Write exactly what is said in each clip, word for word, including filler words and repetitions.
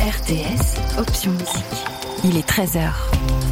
R T S, option musique. Il est treize heures.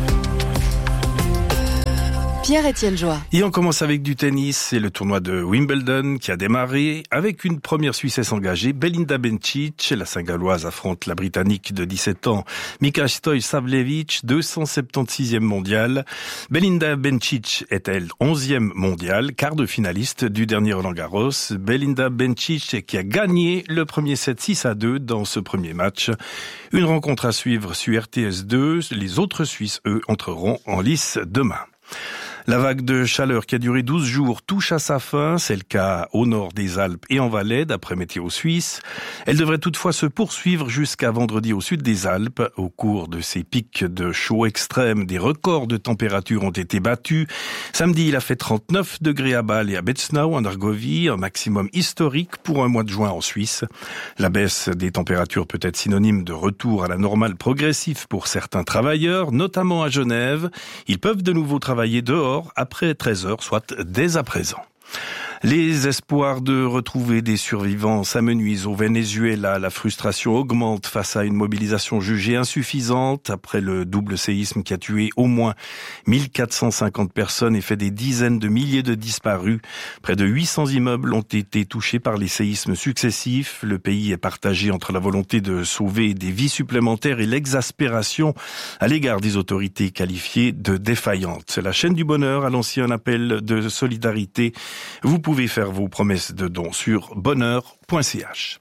Pierre-Étienne Joie. Et on commence avec du tennis. C'est le tournoi de Wimbledon qui a démarré avec une première Suissesse engagée. Belinda Bencic, la Saint-Galloise, affronte la Britannique de dix-sept ans, Mika Stojsavljevic, deux cent soixante-seizième mondiale. Belinda Bencic est elle onzième mondiale, quart de finaliste du dernier Roland-Garros. Belinda Bencic qui a gagné le premier set six à deux dans ce premier match. Une rencontre à suivre sur R T S deux. Les autres Suisses, eux, entreront en lice demain. La vague de chaleur qui a duré douze jours touche à sa fin. C'est le cas au nord des Alpes et en Valais, d'après Météo Suisse. Elle devrait toutefois se poursuivre jusqu'à vendredi au sud des Alpes. Au cours de ces pics de chaud extrême, des records de température ont été battus. Samedi, il a fait trente-neuf degrés à Bâle et à Betznau, en Argovie, un maximum historique pour un mois de juin en Suisse. La baisse des températures peut être synonyme de retour à la normale progressif pour certains travailleurs, notamment à Genève. Ils peuvent de nouveau travailler dehors après treize heures, soit dès à présent. Les espoirs de retrouver des survivants s'amenuisent au Venezuela. La frustration augmente face à une mobilisation jugée insuffisante après le double séisme qui a tué au moins mille quatre cent cinquante personnes et fait des dizaines de milliers de disparus. Près de huit cents immeubles ont été touchés par les séismes successifs. Le pays est partagé entre la volonté de sauver des vies supplémentaires et l'exaspération à l'égard des autorités qualifiées de défaillantes. La chaîne du bonheur a lancé un appel de solidarité. Vous Vous pouvez faire vos promesses de dons sur bonheur point c h.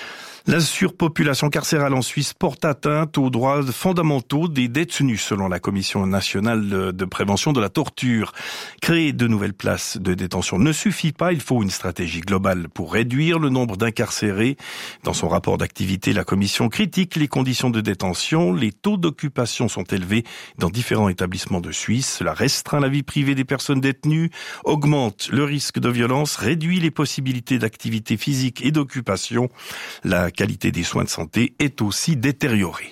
La surpopulation carcérale en Suisse porte atteinte aux droits fondamentaux des détenus, selon la Commission nationale de prévention de la torture. Créer de nouvelles places de détention ne suffit pas, il faut une stratégie globale pour réduire le nombre d'incarcérés. Dans son rapport d'activité, la Commission critique les conditions de détention. Les taux d'occupation sont élevés dans différents établissements de Suisse. Cela restreint la vie privée des personnes détenues, augmente le risque de violence, réduit les possibilités d'activité physique et d'occupation. La qualité des soins de santé est aussi détériorée.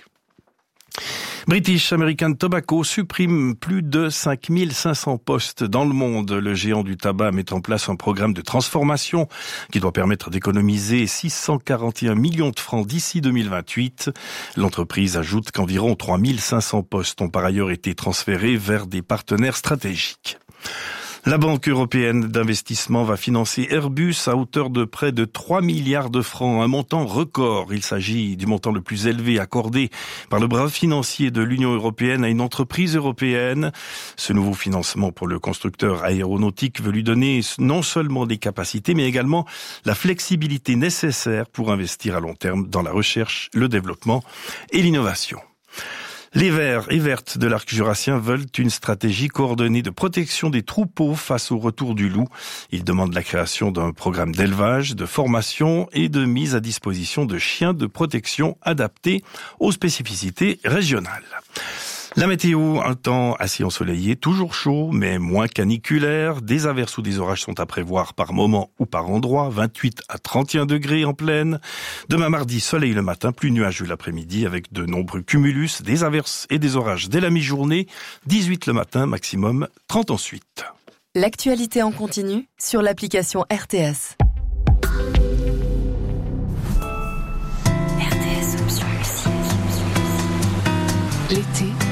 British American Tobacco supprime plus de cinq mille cinq cents postes dans le monde. Le géant du tabac met en place un programme de transformation qui doit permettre d'économiser six cent quarante et un millions de francs d'ici deux mille vingt-huit. L'entreprise ajoute qu'environ trois mille cinq cents postes ont par ailleurs été transférés vers des partenaires stratégiques. La Banque européenne d'investissement va financer Airbus à hauteur de près de trois milliards de francs, un montant record. Il s'agit du montant le plus élevé accordé par le bras financier de l'Union européenne à une entreprise européenne. Ce nouveau financement pour le constructeur aéronautique veut lui donner non seulement des capacités, mais également la flexibilité nécessaire pour investir à long terme dans la recherche, le développement et l'innovation. Les Verts et Vertes de l'arc jurassien veulent une stratégie coordonnée de protection des troupeaux face au retour du loup. Ils demandent la création d'un programme d'élevage, de formation et de mise à disposition de chiens de protection adaptés aux spécificités régionales. La météo, un temps assez ensoleillé, toujours chaud, mais moins caniculaire. Des averses ou des orages sont à prévoir par moment ou par endroit. vingt-huit à trente et un degrés en plaine. Demain mardi, soleil le matin, plus nuageux l'après-midi avec de nombreux cumulus, des averses et des orages dès la mi-journée. dix-huit le matin, maximum trente ensuite. L'actualité en continu sur l'application R T S. R T S option musique. L'été